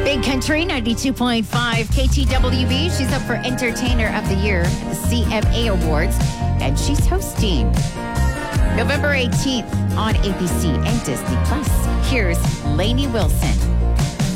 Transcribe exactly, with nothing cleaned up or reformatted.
Big Country ninety-two point five K T W B. She's up for Entertainer of the Year at the C M A Awards, and she's hosting November eighteenth on A B C and Disney Plus. Here's Lainey Wilson.